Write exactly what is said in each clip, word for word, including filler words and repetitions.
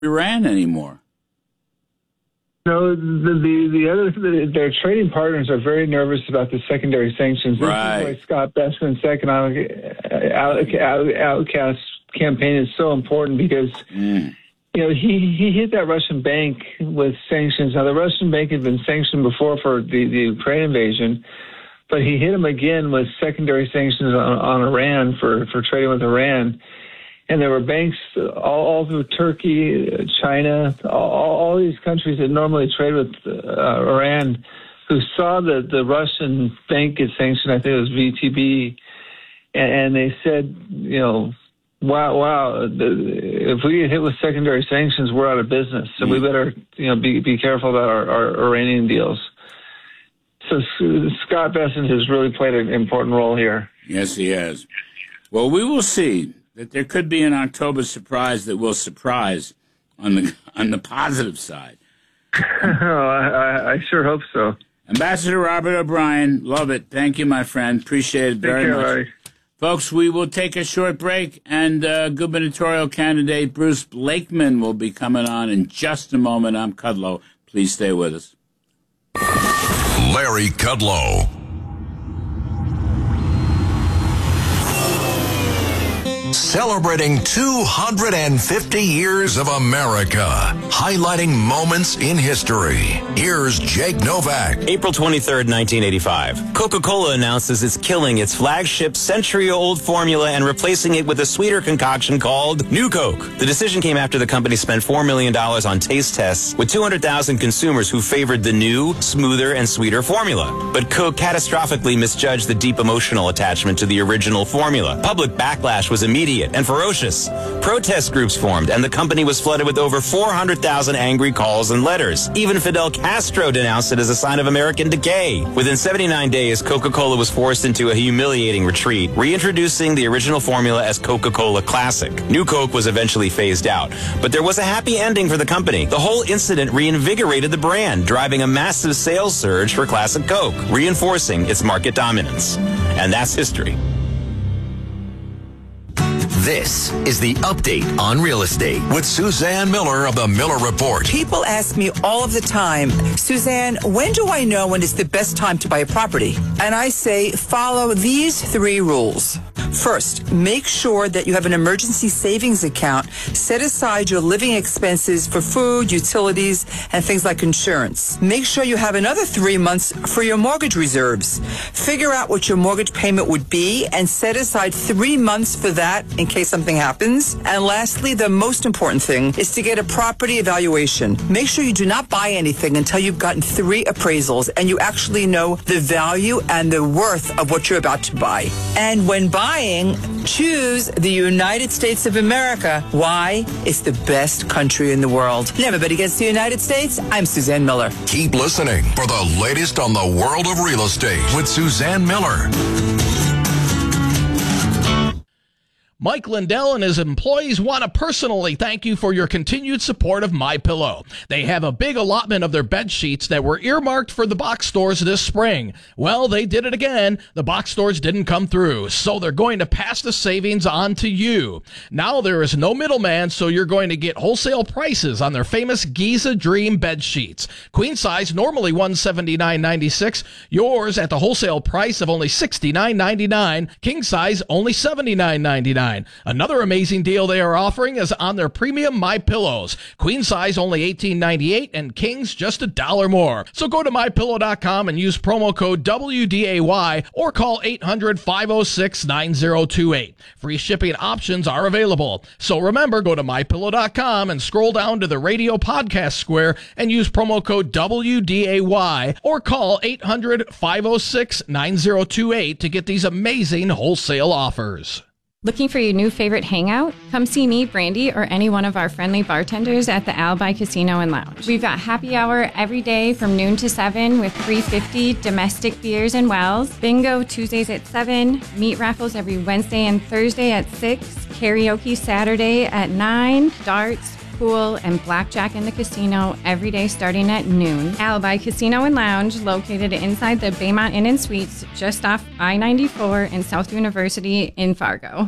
Iran anymore. No, the the, the other the, their trading partners are very nervous about the secondary sanctions. This Right. is why Scott Bessent's economic out, out, outcast campaign is so important because Mm. you know he, he hit that Russian bank with sanctions. Now the Russian bank had been sanctioned before for the, the Ukraine invasion, but he hit him again with secondary sanctions on, on Iran for, for trading with Iran. And there were banks all, all through Turkey, China, all, all these countries that normally trade with uh, Iran, who saw the, the Russian bank get sanctioned. I think it was V T B, and, and they said, you know, wow, wow, the, if we get hit with secondary sanctions, we're out of business. So we better, you know, be be careful about our, our Iranian deals. So Scott Bessent has really played an important role here. Yes, he has. Well, we will see that there could be an October surprise that will surprise on the on the positive side. oh, I, I sure hope so. Ambassador Robert O'Brien, love it. Thank you, my friend. Appreciate it very Take care, much. Larry. Folks, we will take a short break, and uh, gubernatorial candidate Bruce Blakeman will be coming on in just a moment. I'm Kudlow. Please stay with us. Larry Kudlow. Celebrating two hundred fifty years of America, highlighting moments in history. Here's Jake Novak. April twenty-third, nineteen eighty-five. Coca-Cola announces it's killing its flagship century-old formula and replacing it with a sweeter concoction called New Coke. The decision came after the company spent four million dollars on taste tests with two hundred thousand consumers who favored the new, smoother, and sweeter formula. But Coke catastrophically misjudged the deep emotional attachment to the original formula. Public backlash was immediate and ferocious. Protest groups formed, and the company was flooded with over four hundred thousand angry calls and letters. Even Fidel Castro denounced it as a sign of American decay. Within seventy-nine days, Coca-Cola was forced into a humiliating retreat, reintroducing the original formula as Coca-Cola Classic. New Coke was eventually phased out, but there was a happy ending for the company. The whole incident reinvigorated the brand, driving a massive sales surge for Classic Coke, reinforcing its market dominance. And that's history. This is the update on real estate with Suzanne Miller of the Miller Report. People ask me all of the time, Suzanne, when do I know when it's the best time to buy a property? And I say, follow these three rules. First, make sure that you have an emergency savings account. Set aside your living expenses for food, utilities, and things like insurance. Make sure you have another three months for your mortgage reserves. Figure out what your mortgage payment would be and set aside three months for that in case something happens. And lastly, the most important thing is to get a property evaluation. Make sure you do not buy anything until you've gotten three appraisals and you actually know the value and the worth of what you're about to buy. And when buying, choose the United States of America. Why? It's the best country in the world. And everybody gets the United States. I'm Suzanne Miller. Keep listening for the latest on the world of real estate with Suzanne Miller. Mike Lindell and his employees want to personally thank you for your continued support of MyPillow. They have a big allotment of their bed sheets that were earmarked for the box stores this spring. Well, they did it again. The box stores didn't come through, so they're going to pass the savings on to you. Now there is no middleman, so you're going to get wholesale prices on their famous Giza Dream bed sheets. Queen size, normally one hundred seventy-nine ninety-six. Yours at the wholesale price of only sixty-nine ninety-nine. King size, only seventy-nine ninety-nine. Another amazing deal they are offering is on their premium My Pillows. Queen size only eighteen ninety-eight and kings just a dollar more. So go to my pillow dot com and use promo code W D A Y or call eight hundred, five oh six, nine oh two eight. Free shipping options are available. So remember, go to my pillow dot com and scroll down to the radio podcast square and use promo code W D A Y or call eight hundred, five oh six, nine oh two eight to get these amazing wholesale offers. Looking for your new favorite hangout? Come see me, Brandy, or any one of our friendly bartenders at the Alibi Casino and Lounge. We've got happy hour every day from noon to seven with three fifty domestic beers and wells. Bingo Tuesdays at seven. Meat raffles every Wednesday and Thursday at six. Karaoke Saturday at nine. Darts, pool, and blackjack in the casino every day starting at noon. Alibi Casino and Lounge, located inside the Baymont Inn and Suites, just off I ninety-four and South University in Fargo.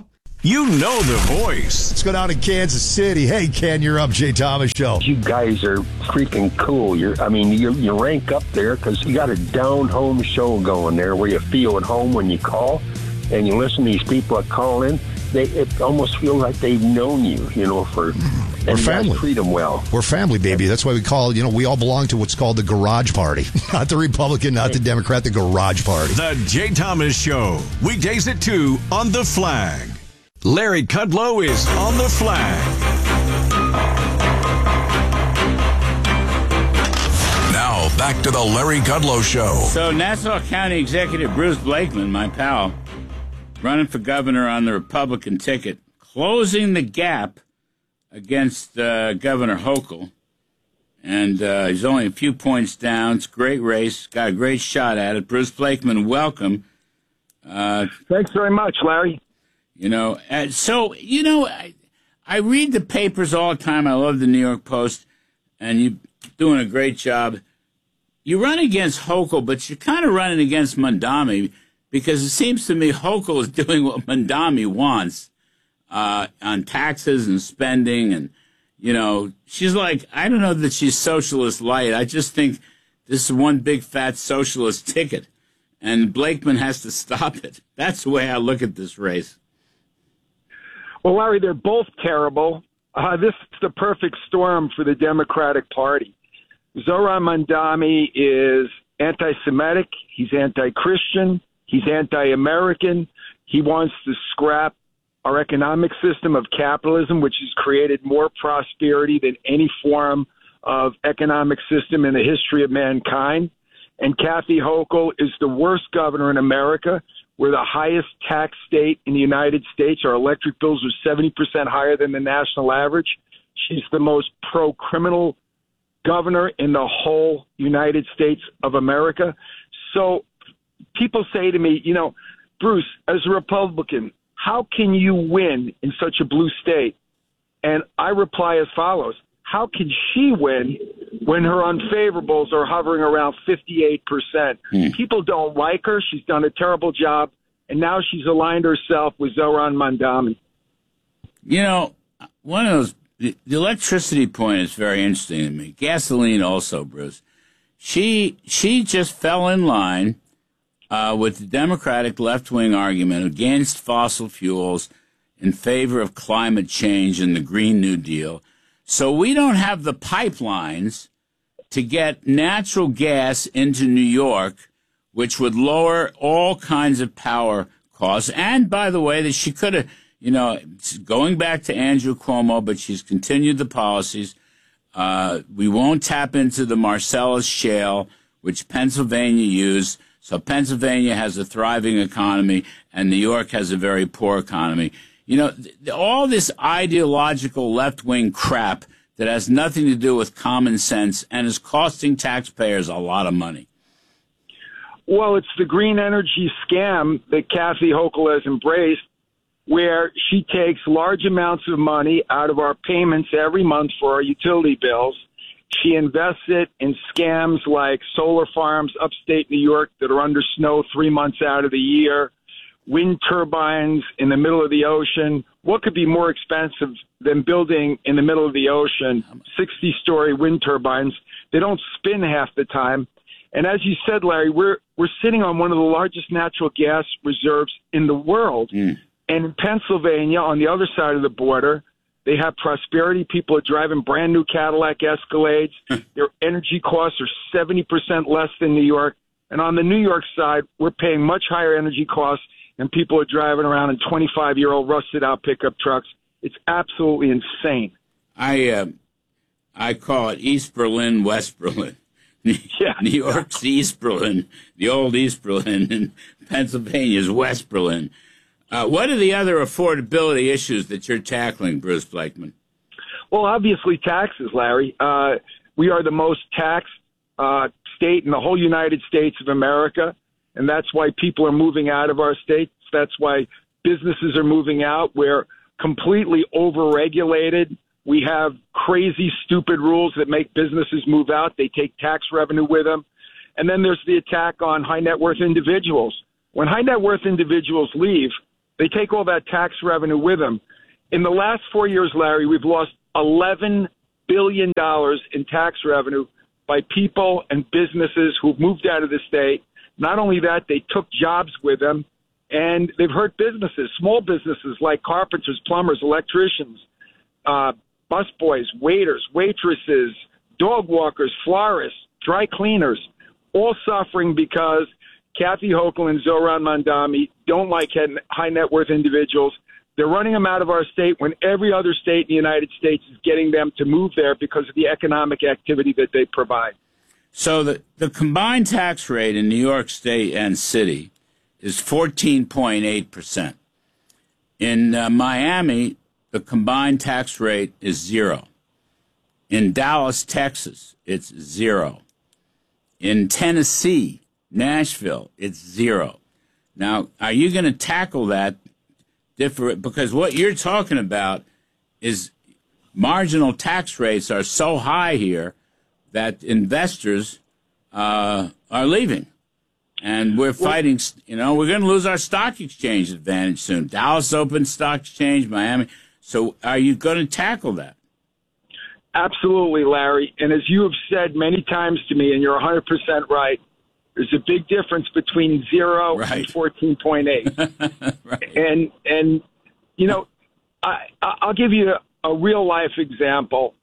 You know the voice. Let's go down to Kansas City. Hey, Ken, you're up. Jay Thomas Show. You guys are freaking cool. You're, I mean, you you rank up there because you got a down-home show going there where you feel at home when you call and you listen to these people that call in. They, it almost feels like they've known you, you know, for... We're and family. You guys treat them well. We're family, baby. That's why we call, you know, we all belong to what's called the Garage Party. Not the Republican, not the Democrat, the Garage Party. The Jay Thomas Show. Weekdays at two on The Flag. Larry Kudlow is on The Flag. Now, back to the Larry Kudlow Show. So, Nassau County Executive Bruce Blakeman, my pal, running for governor on the Republican ticket, closing the gap against uh, Governor Hochul. And uh, he's only a few points down. It's a great race. Got a great shot at it. Bruce Blakeman, welcome. Uh, Thanks very much, Larry. You know, uh, so, you know, I, I read the papers all the time. I love the New York Post, and you're doing a great job. You run against Hochul, but you're kind of running against Mondami because it seems to me Hochul is doing what Mondami wants uh, on taxes and spending. And, you know, she's like, I don't know that she's socialist light. I just think this is one big fat socialist ticket, and Blakeman has to stop it. That's the way I look at this race. Well, Larry, they're both terrible. Uh, this is the perfect storm for the Democratic Party. Zohran Mamdani is anti-Semitic. He's anti-Christian. He's anti-American. He wants to scrap our economic system of capitalism, which has created more prosperity than any form of economic system in the history of mankind. And Kathy Hochul is the worst governor in America. We're the highest tax state in the United States. Our electric bills are seventy percent higher than the national average. She's the most pro-criminal governor in the whole United States of America. So people say to me, you know, Bruce, as a Republican, how can you win in such a blue state? And I reply as follows. How can she win when her unfavorables are hovering around fifty-eight percent? Mm. People don't like her. She's done a terrible job. And now she's aligned herself with Zohran Mamdani. You know, one of those, the, the electricity point is very interesting to me. Gasoline also, Bruce. She, she just fell in line uh, with the Democratic left-wing argument against fossil fuels in favor of climate change and the Green New Deal. So we don't have the pipelines to get natural gas into New York, which would lower all kinds of power costs. And, by the way, that she could have, you know, going back to Andrew Cuomo, but she's continued the policies. Uh, we won't tap into the Marcellus Shale, which Pennsylvania used. So Pennsylvania has a thriving economy, and New York has a very poor economy. You know, th- all this ideological left-wing crap that has nothing to do with common sense and is costing taxpayers a lot of money. Well, it's the green energy scam that Kathy Hochul has embraced, where she takes large amounts of money out of our payments every month for our utility bills. She invests it in scams like solar farms upstate New York that are under snow three months out of the year, wind turbines in the middle of the ocean. What could be more expensive than building in the middle of the ocean sixty-story wind turbines? They don't spin half the time. And as you said, Larry, we're we're sitting on one of the largest natural gas reserves in the world. Mm. And in Pennsylvania, on the other side of the border, they have prosperity. People are driving brand new Cadillac Escalades. Their energy costs are seventy percent less than New York. And on the New York side, we're paying much higher energy costs, and people are driving around in twenty-five-year-old rusted-out pickup trucks. It's absolutely insane. I uh, I call it East Berlin, West Berlin. Yeah. New York's East Berlin, the old East Berlin, and Pennsylvania's West Berlin. Uh, what are the other affordability issues that you're tackling, Bruce Blakeman? Well, obviously taxes, Larry. Uh, we are the most taxed uh, state in the whole United States of America, and that's why people are moving out of our states. That's why businesses are moving out. We're completely overregulated. We have crazy, stupid rules that make businesses move out. They take tax revenue with them. And then there's the attack on high net worth individuals. When high net worth individuals leave, They take all that tax revenue with them. In the last four years, Larry, we've lost eleven billion dollars in tax revenue by people and businesses who've moved out of the state. Not only that, they took jobs with them, and they've hurt businesses, small businesses like carpenters, plumbers, electricians, uh, busboys, waiters, waitresses, dog walkers, florists, dry cleaners, all suffering because Kathy Hochul and Zohran Mamdani don't like high net worth individuals. They're running them out of our state when every other state in the United States is getting them to move there because of the economic activity that they provide. So the, the combined tax rate in New York State and City is fourteen point eight percent. In uh, Miami, the combined tax rate is zero. In Dallas, Texas, it's zero. In Tennessee, Nashville, it's zero. Now, are you going to tackle that different? Because what you're talking about is marginal tax rates are so high here that investors uh, are leaving. And we're fighting, you know, we're going to lose our stock exchange advantage soon. Dallas Open Stock Exchange, Miami. So are you going to tackle that? Absolutely, Larry. And as you have said many times to me, and you're one hundred percent right, there's a big difference between zero right. and fourteen point eight. right. And, and you know, I, I'll give you a, a real-life example.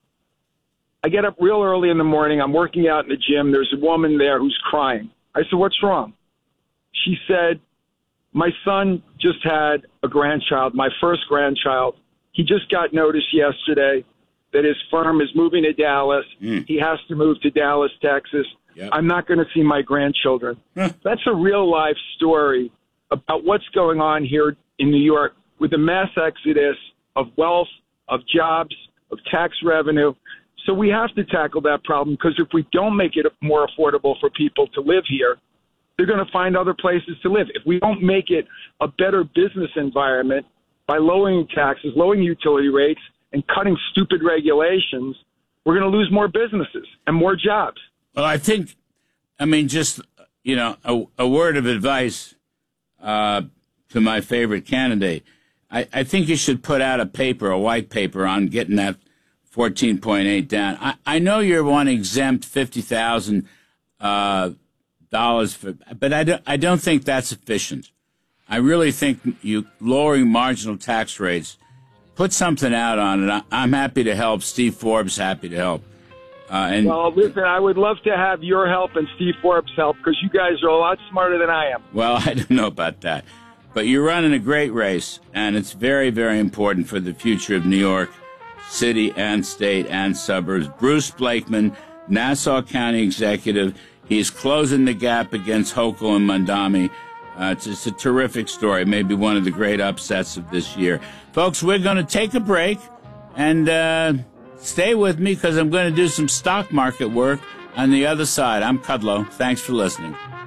I get up real early in the morning. I'm working out in the gym. There's a woman there who's crying. I said, what's wrong? She said, my son just had a grandchild, my first grandchild. He just got notice yesterday that his firm is moving to Dallas. Mm. He has to move to Dallas, Texas. Yep. I'm not going to see my grandchildren. That's a real-life story about what's going on here in New York with the mass exodus of wealth, of jobs, of tax revenue. So we have to tackle that problem because if we don't make it more affordable for people to live here, they're going to find other places to live. If we don't make it a better business environment by lowering taxes, lowering utility rates, and cutting stupid regulations, we're going to lose more businesses and more jobs. Well, I think, I mean, just, you know, a, a word of advice uh, to my favorite candidate. I, I think you should put out a paper, a white paper, on getting that fourteen point eight down. I, I know you want to exempt fifty thousand dollars, uh, for, but I don't, I don't think that's sufficient. I really think you lowering marginal tax rates, put something out on it. I, I'm happy to help. Steve Forbes happy to help. Uh, and well, listen, I would love to have your help and Steve Forbes' help because you guys are a lot smarter than I am. Well, I don't know about that. But you're running a great race, and it's very, very important for the future of New York City and state and suburbs. Bruce Blakeman, Nassau County Executive. He's closing the gap against Hochul and Mamdani. Uh, it's just a terrific story, maybe one of the great upsets of this year. Folks, we're going to take a break, and uh, stay with me because I'm going to do some stock market work on the other side. I'm Kudlow. Thanks for listening.